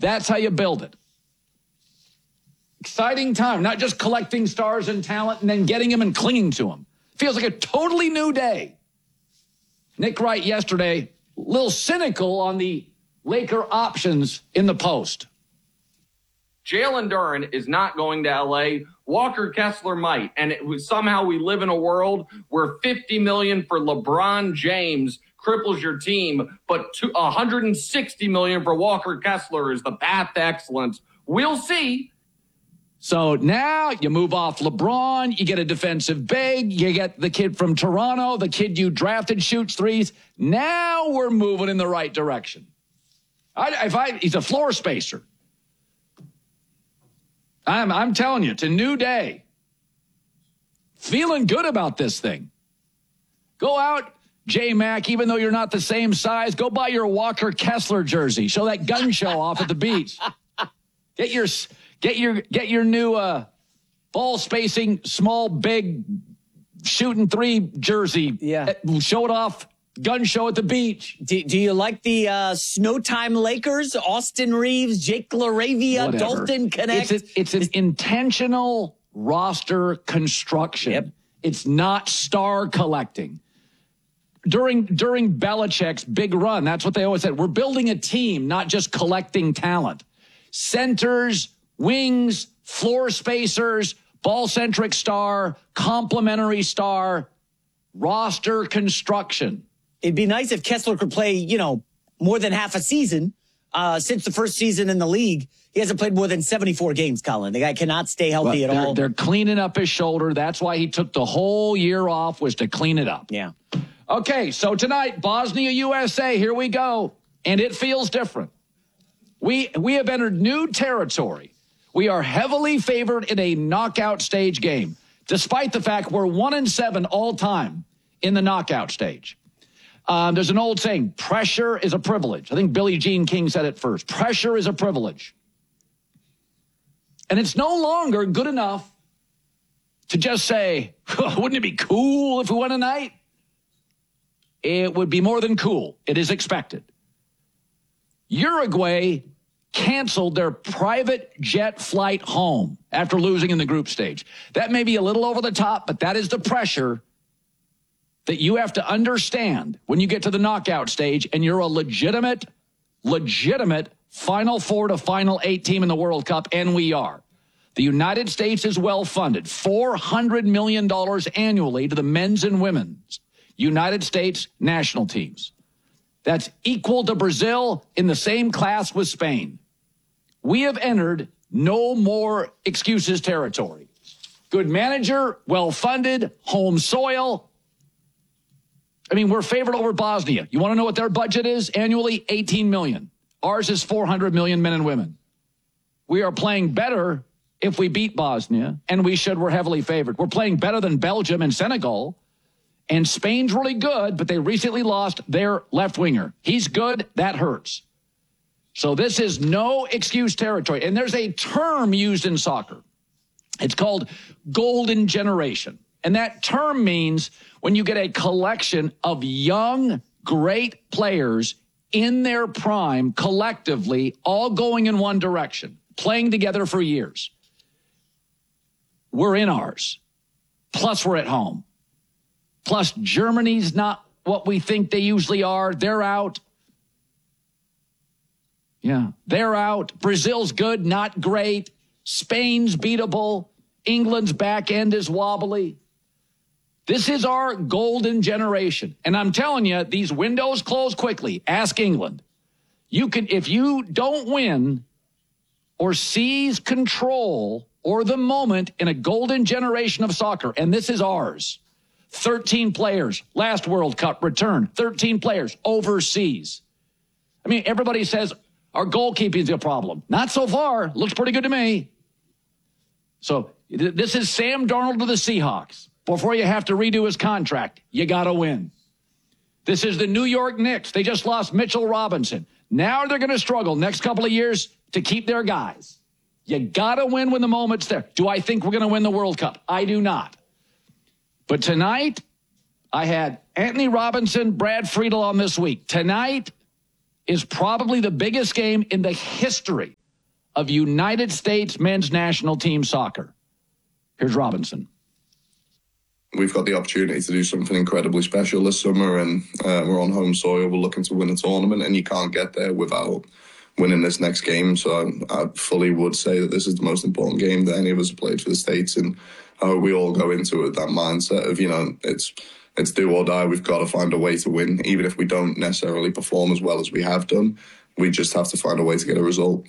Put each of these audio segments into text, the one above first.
That's how you build it. Exciting time, not just collecting stars and talent and then getting them and clinging to them. Feels like a totally new day. Nick Wright yesterday, a little cynical on the Laker options in the Post. Jalen Duren is not going to L.A. Walker Kessler might. And somehow we live in a world where $50 million for LeBron James cripples your team, but $160 million for Walker Kessler is the path to excellence. We'll see. So now you move off LeBron, you get a defensive big, you get the kid from Toronto, the kid you drafted shoots threes. Now we're moving in the right direction. He's a floor spacer. I'm telling you, it's a new day. Feeling good about this thing. Go out, J-Mac, even though you're not the same size, go buy your Walker Kessler jersey. Show that gun show off at the beach. Get your new ball spacing, small, big, shooting three jersey. Yeah. Show it off. Gun show at the beach. Do you like the Snowtime Lakers? Austin Reeves, Jake LaRavia, Whatever. Dalton Connect. It's an intentional roster construction. Yep. It's not star collecting. During Belichick's big run, that's what they always said. We're building a team, not just collecting talent. Centers, wings, floor spacers, ball-centric star, complementary star, roster construction. It'd be nice if Kessler could play, more than half a season. Since the first season in the league, he hasn't played more than 74 games, Colin. The guy cannot stay healthy at all. They're cleaning up his shoulder. That's why he took the whole year off, was to clean it up. Yeah. Okay, so tonight, Bosnia, USA, here we go. And it feels different. We have entered new territory. We are heavily favored in a knockout stage game, despite the fact we're 1-7 all time in the knockout stage. There's an old saying, pressure is a privilege. I think Billie Jean King said it first. Pressure is a privilege. And it's no longer good enough to just say, wouldn't it be cool if we won tonight? It would be more than cool. It is expected. Uruguay canceled their private jet flight home after losing in the group stage. That may be a little over the top, but that is the pressure that you have to understand when you get to the knockout stage and you're a legitimate Final Four to Final 8 team in the World Cup, and we are. The United States is well funded, $400 million annually to the men's and women's United States national teams. That's equal to Brazil in the same class with Spain. We have entered no more excuses territory. Good manager, well-funded, home soil. I mean, we're favored over Bosnia. You want to know what their budget is annually? $18 million. Ours is $400 million, men and women. We are playing better if we beat Bosnia, and we should. We're heavily favored. We're playing better than Belgium and Senegal, and Spain's really good, but they recently lost their left winger. He's good. That hurts. So this is no excuse territory. And there's a term used in soccer. It's called golden generation. And that term means when you get a collection of young, great players in their prime, collectively, all going in one direction, playing together for years. We're in ours. Plus, we're at home. Plus, Germany's not what we think they usually are. They're out. Yeah, they're out. Brazil's good, not great. Spain's beatable. England's back end is wobbly. This is our golden generation. And I'm telling you, these windows close quickly. Ask England. If you don't win or seize control or the moment in a golden generation of soccer, and this is ours, 13 players, last World Cup return, 13 players overseas. I mean, everybody says our goalkeeping is a problem. Not so far. Looks pretty good to me. So this is Sam Darnold to the Seahawks. Before you have to redo his contract, you got to win. This is the New York Knicks. They just lost Mitchell Robinson. Now they're going to struggle next couple of years to keep their guys. You got to win when the moment's there. Do I think we're going to win the World Cup? I do not. But tonight, I had Anthony Robinson, Brad Friedel on this week. Tonight, is probably the biggest game in the history of United States men's national team soccer. Here's Robinson. We've got the opportunity to do something incredibly special this summer, and we're on home soil. We're looking to win a tournament, and you can't get there without winning this next game. So I fully would say that this is the most important game that any of us have played for the States, and we all go into it with that mindset of, it's do or die. We've got to find a way to win, even if we don't necessarily perform as well as we have done. We just have to find a way to get a result.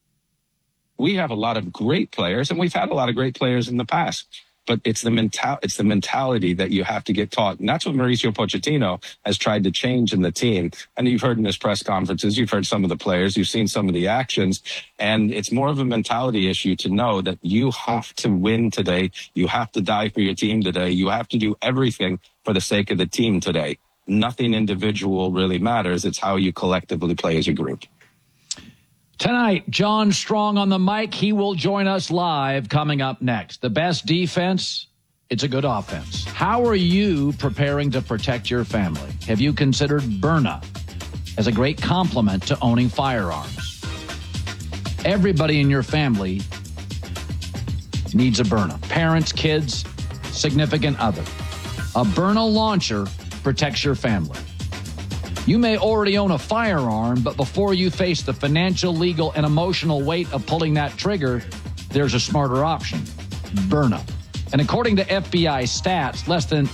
We have a lot of great players, and we've had a lot of great players in the past. But it's the mentality that you have to get taught. And that's what Mauricio Pochettino has tried to change in the team. And you've heard in his press conferences, you've heard some of the players, you've seen some of the actions. And it's more of a mentality issue to know that you have to win today. You have to die for your team today. You have to do everything for the sake of the team today. Nothing individual really matters. It's how you collectively play as a group. Tonight, John Strong on the mic. He will join us live coming up next. The best defense, it's a good offense. How are you preparing to protect your family? Have you considered Byrna as a great complement to owning firearms? Everybody in your family needs a Byrna. Parents, kids, significant other. A Byrna launcher protects your family. You may already own a firearm, but before you face the financial, legal, and emotional weight of pulling that trigger, there's a smarter option, Byrna. And according to FBI stats, less than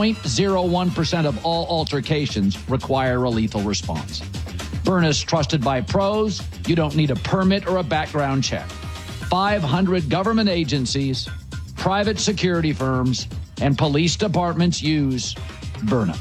0.01% of all altercations require a lethal response. Byrna is trusted by pros. You don't need a permit or a background check. 500 government agencies, private security firms, and police departments use Byrna.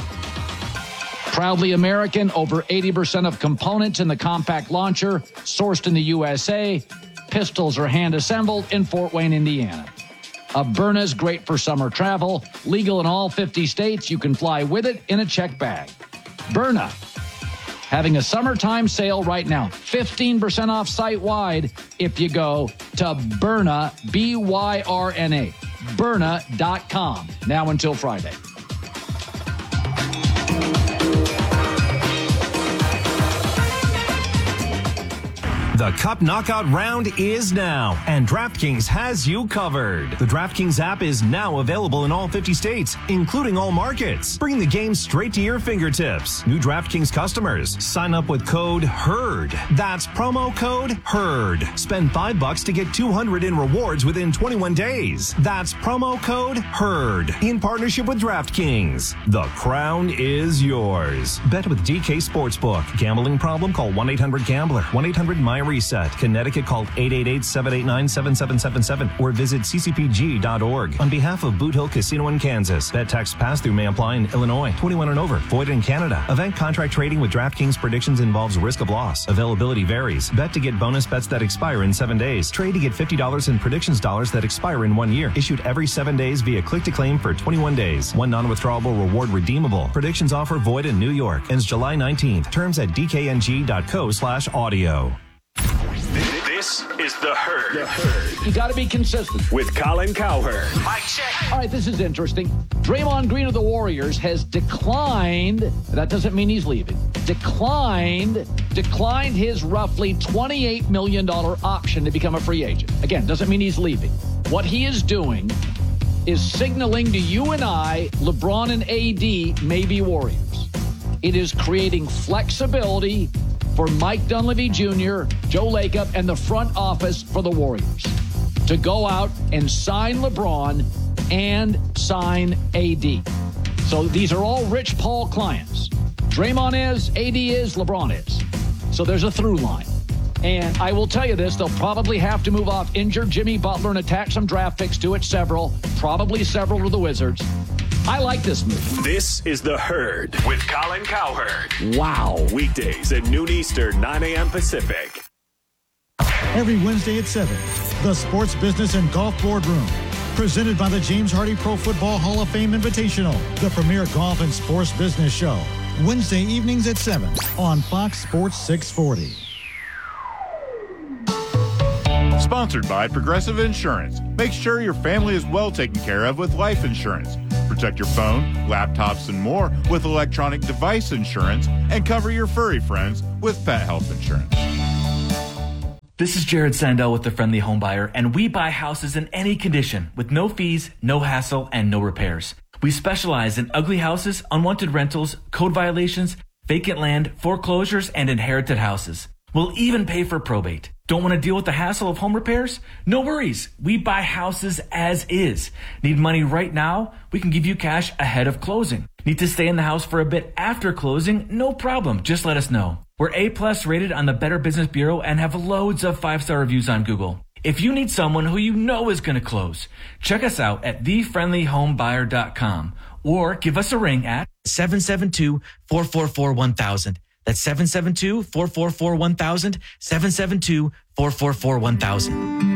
Proudly American, over 80% of components in the compact launcher sourced in the USA. Pistols are hand-assembled in Fort Wayne, Indiana. A Byrna is great for summer travel. Legal in all 50 states. You can fly with it in a check bag. Byrna, having a summertime sale right now. 15% off site-wide if you go to Byrna, B-Y-R-N-A, Byrna.com, now until Friday. The Cup Knockout round is now, and DraftKings has you covered. The DraftKings app is now available in all 50 states, including all markets. Bring the game straight to your fingertips. New DraftKings customers, sign up with code HERD. That's promo code HERD. Spend $5 to get $200 in rewards within 21 days. That's promo code HERD. In partnership with DraftKings. The crown is yours. Bet with DK Sportsbook. Gambling problem? Call 1-800-GAMBLER. 1-800-MyReset. Connecticut, called 888-789-7777 or visit ccpg.org. On behalf of Boot Hill Casino in Kansas, bet tax pass-through may apply in Illinois. 21 and over. Void in Canada. Event contract trading with DraftKings predictions involves risk of loss. Availability varies. Bet to get bonus bets that expire in 7 days. Trade to get $50 in predictions dollars that expire in 1 year. Issued every 7 days via click-to-claim for 21 days. One non-withdrawable reward redeemable. Predictions offer void in New York. Ends July 19th. Terms at dkng.co/audio. This is The Herd. You got to be consistent. With Colin Cowherd. Mic check. All right, this is interesting. Draymond Green of the Warriors has declined, that doesn't mean he's leaving, declined his roughly $28 million option to become a free agent. Again, doesn't mean he's leaving. What he is doing is signaling to you and I, LeBron and AD may be Warriors. It is creating flexibility for Mike Dunleavy Jr., Joe Lacob, and the front office for the Warriors to go out and sign LeBron and sign AD. So these are all Rich Paul clients. Draymond is, AD is, LeBron is. So there's a through line. And I will tell you this, they'll probably have to move off injured Jimmy Butler and attach some draft picks to it, probably several to the Wizards. I like this move. This is The Herd with Colin Cowherd. Wow. Weekdays at noon Eastern, 9 a.m. Pacific. Every Wednesday at 7, the Sports Business and Golf Boardroom. Presented by the James Hardy Pro Football Hall of Fame Invitational, the premier golf and sports business show. Wednesday evenings at 7 on Fox Sports 640. Sponsored by Progressive Insurance. Make sure your family is well taken care of with life insurance. For Protect your phone, laptops, and more with electronic device insurance, and cover your furry friends with pet health insurance. This is Jared Sandell with The Friendly Home Buyer, and we buy houses in any condition with no fees, no hassle, and no repairs. We specialize in ugly houses, unwanted rentals, code violations, vacant land, foreclosures, and inherited houses. We'll even pay for probate. Don't want to deal with the hassle of home repairs? No worries. We buy houses as is. Need money right now? We can give you cash ahead of closing. Need to stay in the house for a bit after closing? No problem. Just let us know. We're A+ rated on the Better Business Bureau and have loads of 5-star reviews on Google. If you need someone who you know is going to close, check us out at thefriendlyhomebuyer.com or give us a ring at 772-444-1000. That's 772-444-1000, 772-444-1000.